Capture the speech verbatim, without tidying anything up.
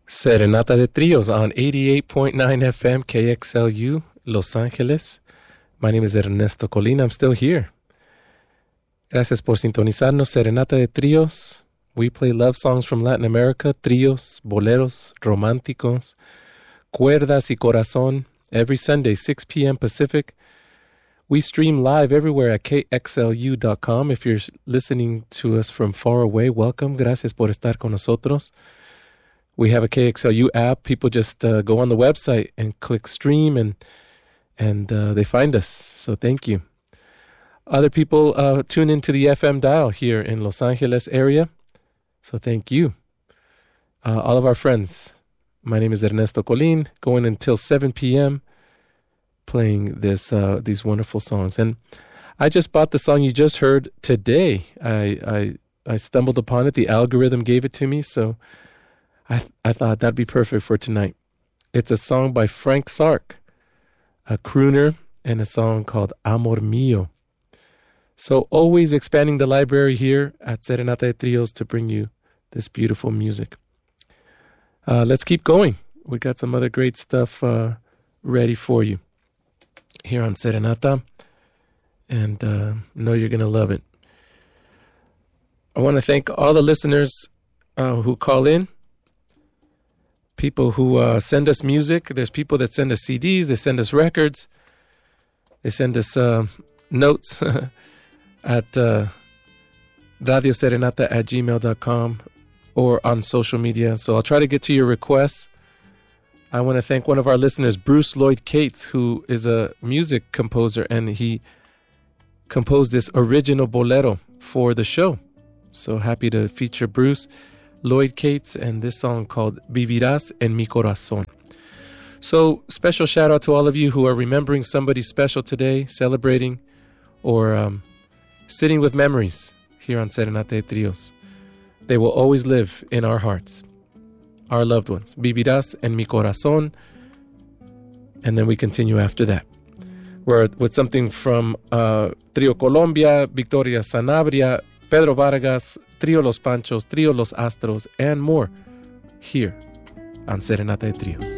Serenata de Trios on eighty-eight point nine F M K X L U, Los Angeles. My name is Ernesto Colina. I'm still here. Gracias por sintonizarnos. Serenata de Trios. We play love songs from Latin America, trios, boleros, románticos, cuerdas y corazón, every Sunday, six p.m. Pacific. We stream live everywhere at K X L U dot com. If you're listening to us from far away, welcome. Gracias por estar con nosotros. We have a K X L U app. People just uh, go on the website and click stream, and and uh, they find us. So thank you. Other people uh, tune into the F M dial here in Los Angeles area. So thank you. Uh, all of our friends. My name is Ernesto Colin, going until seven p.m. playing this uh, these wonderful songs. And I just bought the song you just heard today. I I, I stumbled upon it. The algorithm gave it to me, so I I thought that'd be perfect for tonight. It's a song by Frank Sark, a crooner, and a song called Amor Mío. So always expanding the library here at Serenata de Trios to bring you this beautiful music. Uh, let's keep going. We got some other great stuff uh, ready for you here on Serenata, and uh, know you're going to love it. I want to thank all the listeners uh, who call in, people who uh, send us music. There's people that send us C Ds, they send us records, they send us uh, notes at uh, radioserenata at gmail dot com or on social media. So I'll try to get to your requests. I want to thank one of our listeners, Bruce Lloyd Cates, who is a music composer, and he composed this original bolero for the show. So happy to feature Bruce Lloyd Cates and this song called Vivirás en mi corazón. So special shout out to all of you who are remembering somebody special today, celebrating, or um, sitting with memories here on Serenata de Trios. They will always live in our hearts, our loved ones. Vivirás en mi corazón. And then we continue after that. We're with something from uh, Trio Colombia, Victoria Sanabria, Pedro Vargas, Trio Los Panchos, Trio Los Astros, and more here on Serenata de Trios.